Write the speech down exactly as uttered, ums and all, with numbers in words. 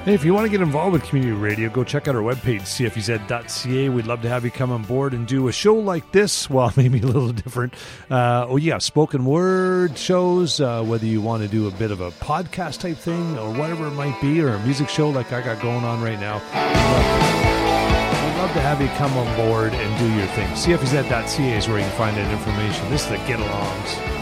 Hey, if you want to get involved with community radio, go check out our webpage, c f e z dot c a. We'd love to have you come on board and do a show like this. Well, maybe a little different. Uh, oh, yeah, spoken word shows, uh, whether you want to do a bit of a podcast type thing or whatever it might be, or a music show like I got going on right now. We'd love to have you come on board and do your thing. c f e z dot c a is where you can find that information. This is the Get Alongs.